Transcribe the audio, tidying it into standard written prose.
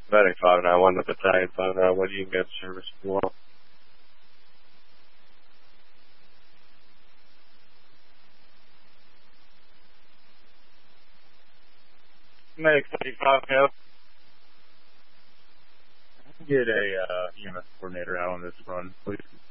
Medic 591, the battalion 591, you can get service if you want. Medic 35, go. Get a EMS coordinator out on this run, please.